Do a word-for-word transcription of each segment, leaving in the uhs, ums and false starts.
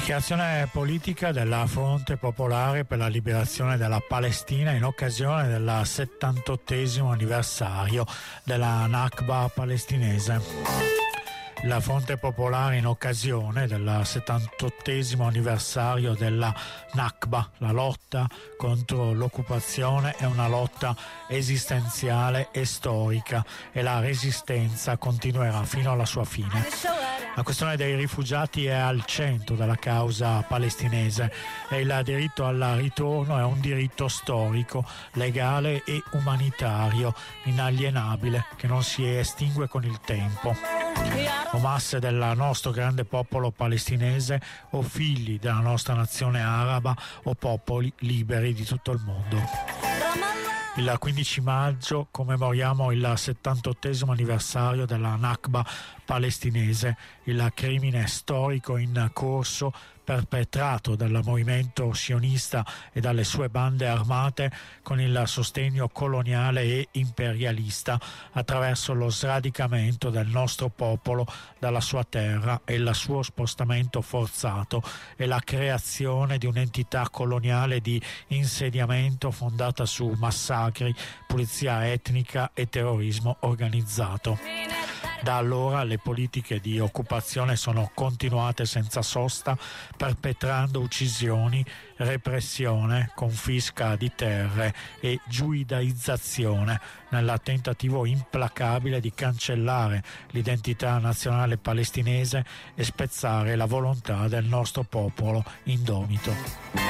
Dichiarazione politica della Fronte Popolare per la Liberazione della Palestina in occasione del settantottesimo anniversario della Nakba palestinese. La Fronte Popolare in occasione del settantottesimo anniversario della Nakba, la lotta contro l'occupazione è una lotta esistenziale e storica e la resistenza continuerà fino alla sua fine. La questione dei rifugiati è al centro della causa palestinese e il diritto al ritorno è un diritto storico, legale e umanitario, inalienabile, che non si estingue con il tempo. O masse del nostro grande popolo palestinese o figli della nostra nazione araba o popoli liberi di tutto il mondo. Il quindici maggio commemoriamo il settantottesimo anniversario della Nakba palestinese, il crimine storico in corso perpetrato dal movimento sionista e dalle sue bande armate con il sostegno coloniale e imperialista attraverso lo sradicamento del nostro popolo dalla sua terra e il suo spostamento forzato e la creazione di un'entità coloniale di insediamento fondata su massacri, pulizia etnica e terrorismo organizzato. Da allora le politiche di occupazione sono continuate senza sosta, perpetrando uccisioni, repressione, confisca di terre e giudaizzazione nel tentativo implacabile di cancellare l'identità nazionale palestinese e spezzare la volontà del nostro popolo indomito.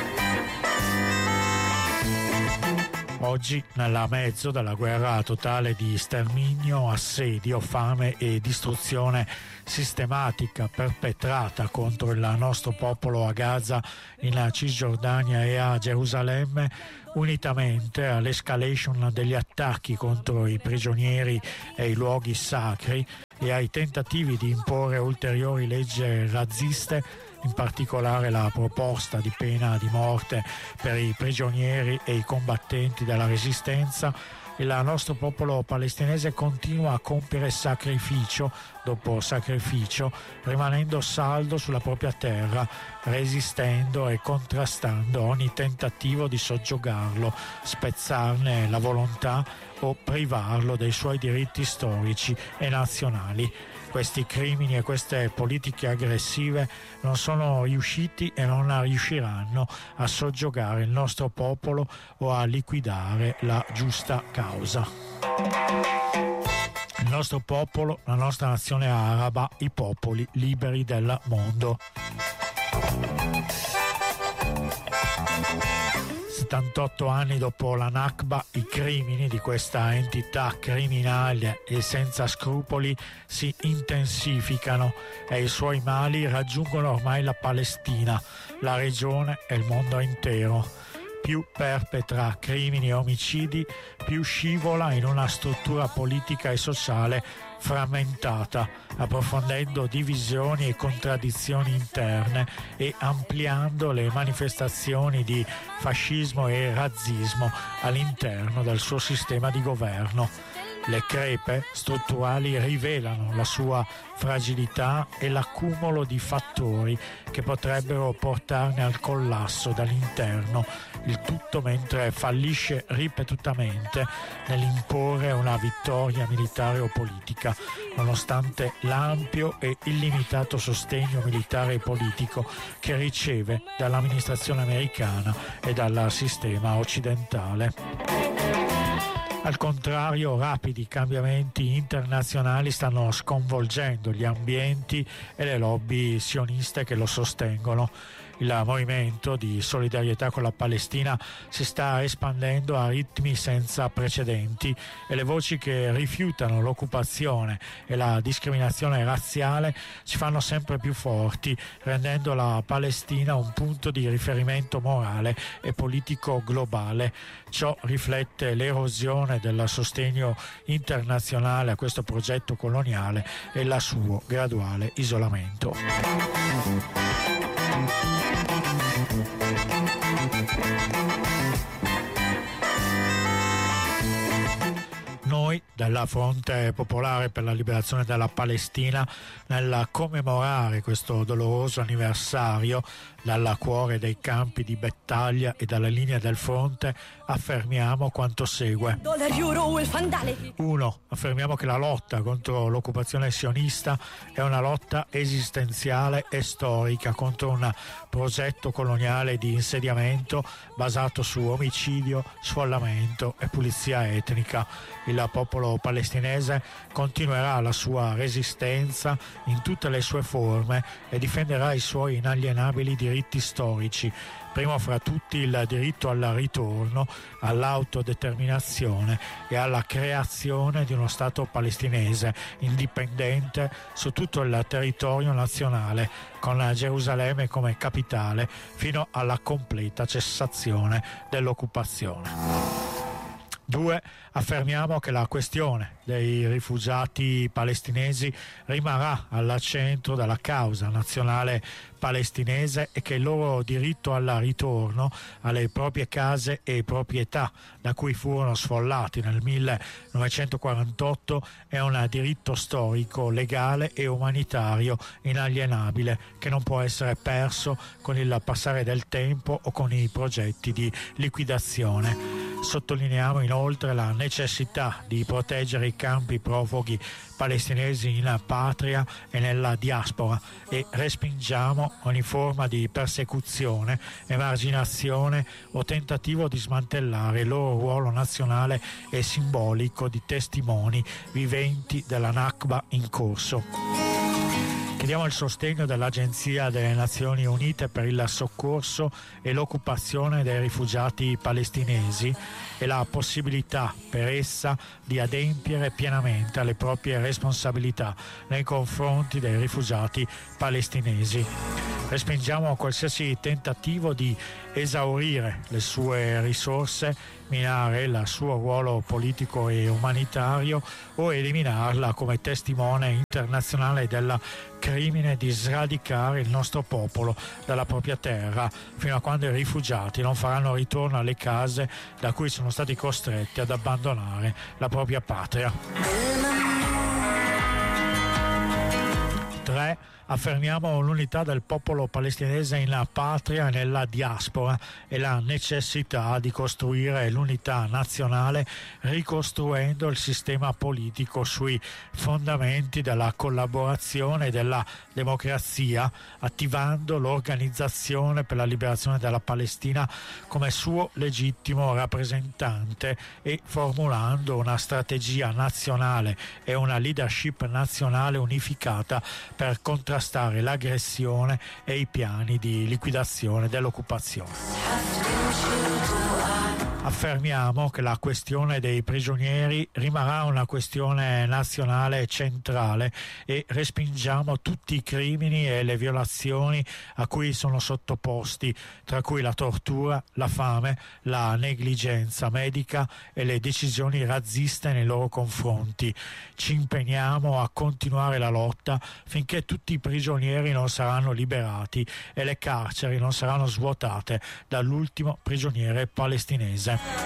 Oggi, nella mezzo della guerra totale di sterminio, assedio, fame e distruzione sistematica perpetrata contro il nostro popolo a Gaza, in Cisgiordania e a Gerusalemme, unitamente all'escalation degli attacchi contro i prigionieri e i luoghi sacri e ai tentativi di imporre ulteriori leggi razziste, in particolare la proposta di pena di morte per i prigionieri e i combattenti della resistenza, il nostro popolo palestinese continua a compiere sacrificio dopo sacrificio, rimanendo saldo sulla propria terra, resistendo e contrastando ogni tentativo di soggiogarlo, spezzarne la volontà o privarlo dei suoi diritti storici e nazionali. Questi crimini e queste politiche aggressive non sono riusciti e non riusciranno a soggiogare il nostro popolo o a liquidare la giusta causa. Il nostro popolo, la nostra nazione araba, i popoli liberi del mondo. settantotto anni dopo la Nakba, i crimini di questa entità criminale e senza scrupoli si intensificano e i suoi mali raggiungono ormai la Palestina, la regione e il mondo intero. Più perpetra crimini e omicidi, più scivola in una struttura politica e sociale frammentata, approfondendo divisioni e contraddizioni interne e ampliando le manifestazioni di fascismo e razzismo all'interno del suo sistema di governo. Le crepe strutturali rivelano la sua fragilità e l'accumulo di fattori che potrebbero portarne al collasso dall'interno, il tutto mentre fallisce ripetutamente nell'imporre una vittoria militare o politica, nonostante l'ampio e illimitato sostegno militare e politico che riceve dall'amministrazione americana e dal sistema occidentale. Al contrario, rapidi cambiamenti internazionali stanno sconvolgendo gli ambienti e le lobby sioniste che lo sostengono. Il movimento di solidarietà con la Palestina si sta espandendo a ritmi senza precedenti e le voci che rifiutano l'occupazione e la discriminazione razziale si fanno sempre più forti, rendendo la Palestina un punto di riferimento morale e politico globale. Ciò riflette l'erosione del sostegno internazionale a questo progetto coloniale e il suo graduale isolamento. Noi della Fronte Popolare per la Liberazione della Palestina, nel commemorare questo doloroso anniversario dal cuore dei campi di battaglia e dalla linea del fronte, affermiamo quanto segue. uno. Affermiamo che la lotta contro l'occupazione sionista è una lotta esistenziale e storica contro un progetto coloniale di insediamento basato su omicidio, sfollamento e pulizia etnica. Il popolo palestinese continuerà la sua resistenza in tutte le sue forme e difenderà i suoi inalienabili diritti storici, primo fra tutti il diritto al ritorno, all'autodeterminazione e alla creazione di uno Stato palestinese indipendente su tutto il territorio nazionale, con Gerusalemme come capitale, fino alla completa cessazione dell'occupazione. Due. Affermiamo che la questione dei rifugiati palestinesi rimarrà al centro della causa nazionale palestinese e che il loro diritto al ritorno alle proprie case e proprietà da cui furono sfollati nel millenovecentoquarantotto è un diritto storico, legale e umanitario inalienabile che non può essere perso con il passare del tempo o con i progetti di liquidazione. Sottolineiamo inoltre la necessità di proteggere i campi profughi palestinesi in patria e nella diaspora e respingiamo ogni forma di persecuzione, emarginazione o tentativo di smantellare il loro ruolo nazionale e simbolico di testimoni viventi della Nakba in corso. Chiediamo il sostegno dell'Agenzia delle Nazioni Unite per il soccorso e l'occupazione dei rifugiati palestinesi e la possibilità per essa di adempiere pienamente alle proprie responsabilità nei confronti dei rifugiati palestinesi. Respingiamo qualsiasi tentativo di esaurire le sue risorse, minare il suo ruolo politico e umanitario o eliminarla come testimone internazionale del crimine di sradicare il nostro popolo dalla propria terra, fino a quando i rifugiati non faranno ritorno alle case da cui sono stati costretti ad abbandonare la propria patria. tre. Affermiamo l'unità del popolo palestinese in patria e nella diaspora e la necessità di costruire l'unità nazionale ricostruendo il sistema politico sui fondamenti della collaborazione e della democrazia, attivando l'Organizzazione per la Liberazione della Palestina come suo legittimo rappresentante e formulando una strategia nazionale e una leadership nazionale unificata per contrastare l'aggressione e i piani di liquidazione dell'occupazione. Affermiamo che la questione dei prigionieri rimarrà una questione nazionale centrale e respingiamo tutti i crimini e le violazioni a cui sono sottoposti, tra cui la tortura, la fame, la negligenza medica e le decisioni razziste nei loro confronti. Ci impegniamo a continuare la lotta finché tutti i prigionieri non saranno liberati e le carceri non saranno svuotate dall'ultimo prigioniere palestinese.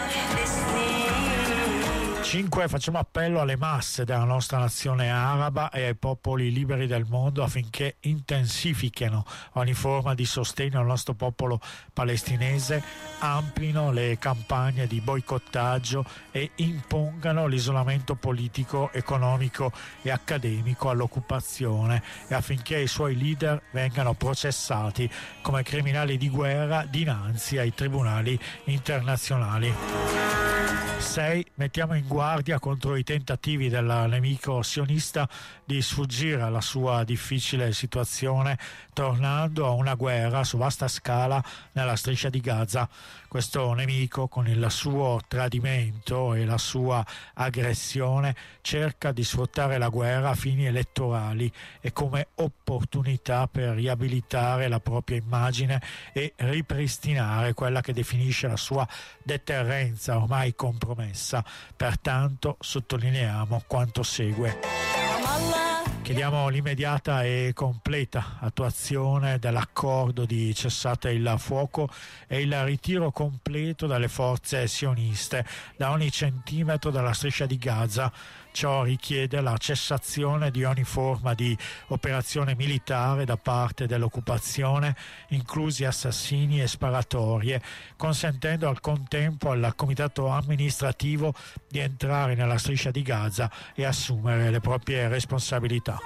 cinque. Facciamo appello alle masse della nostra nazione araba e ai popoli liberi del mondo affinché intensifichino ogni forma di sostegno al nostro popolo palestinese, amplino le campagne di boicottaggio e impongano l'isolamento politico, economico e accademico all'occupazione e affinché i suoi leader vengano processati come criminali di guerra dinanzi ai tribunali internazionali. sei. Mettiamo in guardia contro i tentativi del nemico sionista di sfuggire alla sua difficile situazione tornando a una guerra su vasta scala nella striscia di Gaza. Questo nemico, con il suo tradimento e la sua aggressione, cerca di sfruttare la guerra a fini elettorali e come opportunità per riabilitare la propria immagine e ripristinare quella che definisce la sua deterrenza ormai compromessa. Pertanto sottolineiamo quanto segue. Chiediamo l'immediata e completa attuazione dell'accordo di cessate il fuoco e il ritiro completo dalle forze sioniste da ogni centimetro della striscia di Gaza. Ciò richiede la cessazione di ogni forma di operazione militare da parte dell'occupazione, inclusi assassini e sparatorie, consentendo al contempo al comitato amministrativo di entrare nella striscia di Gaza e assumere le proprie responsabilità.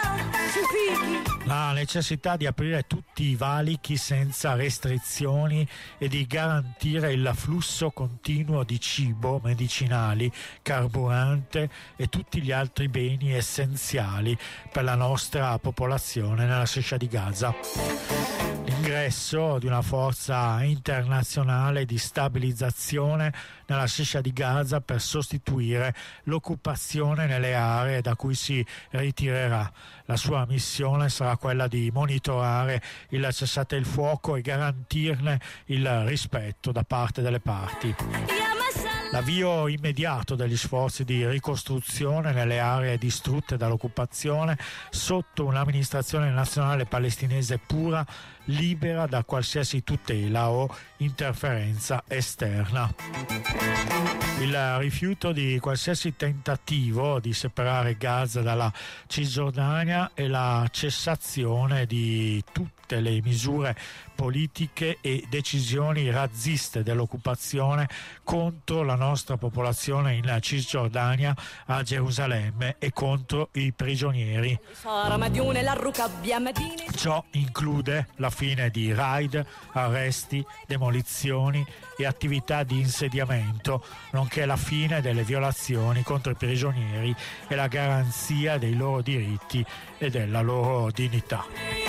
La necessità di aprire tutti i valichi senza restrizioni e di garantire il flusso continuo di cibo, medicinali, carburante e tutti gli altri beni essenziali per la nostra popolazione nella striscia di Gaza. L'ingresso di una forza internazionale di stabilizzazione nella striscia di Gaza per sostituire l'occupazione nelle aree da cui si ritirerà. La sua missione sarà quella di monitorare il cessate il fuoco e garantirne il rispetto da parte delle parti. L'avvio immediato degli sforzi di ricostruzione nelle aree distrutte dall'occupazione sotto un'amministrazione nazionale palestinese pura, libera da qualsiasi tutela o interferenza esterna. Il rifiuto di qualsiasi tentativo di separare Gaza dalla Cisgiordania e la cessazione di tutte le misure politiche e decisioni razziste dell'occupazione contro la nostra popolazione in Cisgiordania, a Gerusalemme, e contro i prigionieri. Ciò include la fine di raid, arresti, demolizioni e attività di insediamento, nonché la fine delle violazioni contro i prigionieri e la garanzia dei loro diritti e della loro dignità.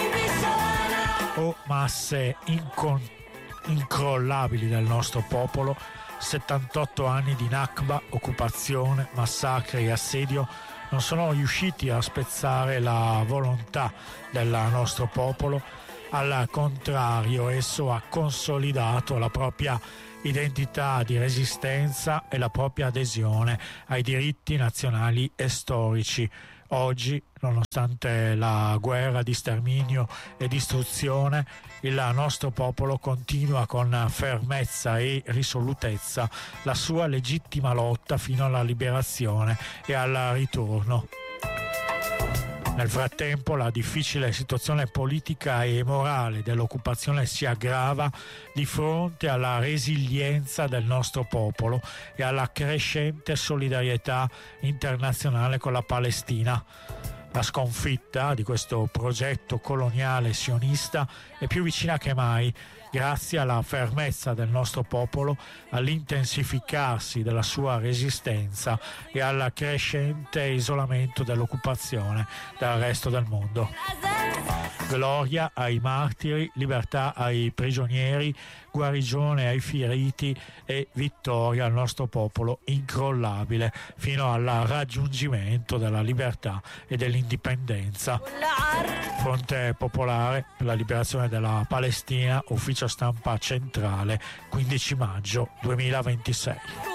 O masse incon- incrollabili del nostro popolo, settantotto anni di Nakba, occupazione, massacri e assedio non sono riusciti a spezzare la volontà del nostro popolo. Al contrario, esso ha consolidato la propria identità di resistenza e la propria adesione ai diritti nazionali e storici. Oggi, nonostante la guerra di sterminio e distruzione, il nostro popolo continua con fermezza e risolutezza la sua legittima lotta fino alla liberazione e al ritorno. Nel frattempo la difficile situazione politica e morale dell'occupazione si aggrava di fronte alla resilienza del nostro popolo e alla crescente solidarietà internazionale con la Palestina. La sconfitta di questo progetto coloniale sionista è più vicina che mai, grazie alla fermezza del nostro popolo, all'intensificarsi della sua resistenza e al crescente isolamento dell'occupazione dal resto del mondo. Gloria ai martiri, libertà ai prigionieri, guarigione ai feriti e vittoria al nostro popolo incrollabile fino al raggiungimento della libertà e dell'indipendenza. Fronte Popolare per la liberazione della Palestina, ufficio stampa centrale, quindici maggio duemilaventisei.